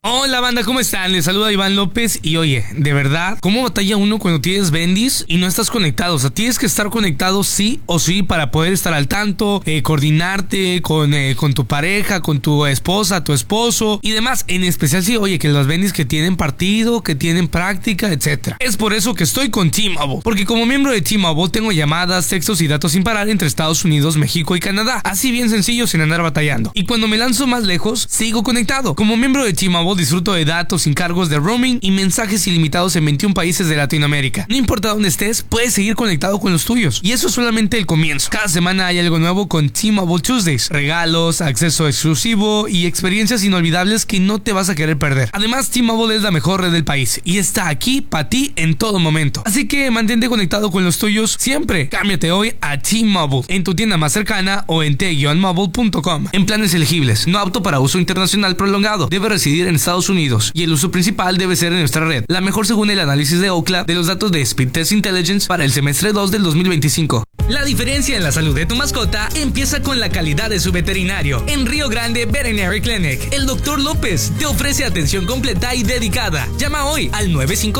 Hola banda, ¿cómo están? Les saluda Iván López y oye, de verdad, ¿cómo batalla uno cuando tienes bendis y no estás conectado? O sea, tienes que estar conectado sí o sí para poder estar al tanto, coordinarte con tu pareja, con tu esposa, tu esposo y demás. En especial si, oye, que los bendis que tienen partido, que tienen práctica, etc. Es por eso que estoy con T-Mobile, porque como miembro de T-Mobile tengo llamadas, textos y datos sin parar entre Estados Unidos, México y Canadá. Así bien sencillo sin andar batallando. Y cuando me lanzo más lejos, sigo conectado. Como miembro de T-Mobile disfruto de datos sin cargos de roaming y mensajes ilimitados en 21 países de Latinoamérica. No importa dónde estés, puedes seguir conectado con los tuyos. Y eso es solamente el comienzo. Cada semana hay algo nuevo con T-Mobile Tuesdays. Regalos, acceso exclusivo y experiencias inolvidables que no te vas a querer perder. Además, T-Mobile es la mejor red del país y está aquí para ti en todo momento. Así que mantente conectado con los tuyos siempre. Cámbiate hoy a T-Mobile en tu tienda más cercana o en t-mobile.com. En planes elegibles, no apto para uso internacional prolongado. Debe residir en Estados Unidos y el uso principal debe ser en nuestra red. La mejor según el análisis de Ookla de los datos de Speedtest Intelligence para el semestre 2 del 2025. La diferencia en la salud de tu mascota empieza con la calidad de su veterinario. En Río Grande Veterinary Clinic, el Dr. López te ofrece atención completa y dedicada. Llama hoy al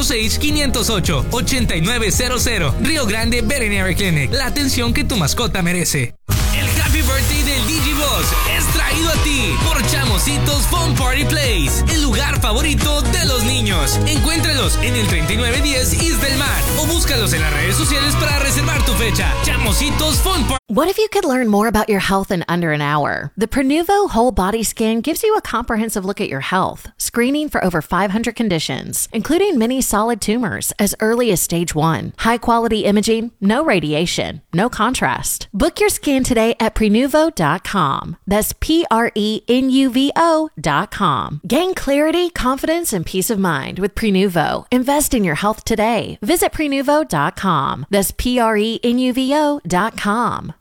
956-508-8900. Río Grande Veterinary Clinic, la atención que tu mascota merece. El Happy Birthday del Digiboss es traído a ti por Chamositos Fun Party Place, el lugar favorito de los niños. Encuéntralos en el 3910 East del Mar o búscalos en las redes sociales para reservar tu fecha. Chamositos Fun Party. What if you could learn more about your health in under an hour? The Prenuvo Whole Body Scan gives you a comprehensive look at your health, screening for over 500 conditions, including many solid tumors as early as stage 1. High-quality imaging, no radiation, no contrast. Book your scan today at Prenuvo.com. That's Prenuvo.com. Gain clarity, confidence, and peace of mind with Prenuvo. Invest in your health today. Visit Prenuvo.com. That's Prenuvo.com.